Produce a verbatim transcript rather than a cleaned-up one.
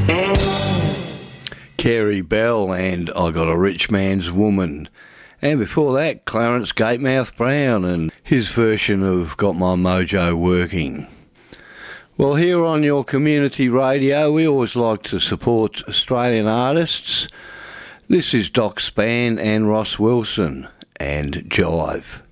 Carey Bell and I Got a Rich Man's Woman. And before that, Clarence Gatemouth Brown and his version of Got My Mojo Working. Well, here on your community radio, we always like to support Australian artists. This is Doc Spann and Ross Wilson and Jive.